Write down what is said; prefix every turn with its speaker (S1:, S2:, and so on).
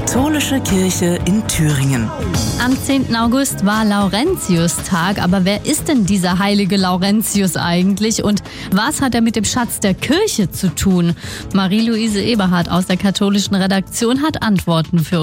S1: Katholische Kirche in Thüringen.
S2: Am 10. August war Laurentius-Tag, aber wer ist denn dieser heilige Laurentius eigentlich und was hat er mit dem Schatz der Kirche zu tun? Marie-Louise Eberhardt aus der katholischen Redaktion hat Antworten für